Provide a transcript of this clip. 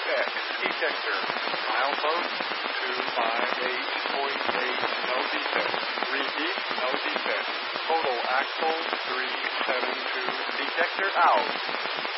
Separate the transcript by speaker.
Speaker 1: X detector. Milepost 258.8, no defect. Repeat, no defect. Total axle 372. Detector out.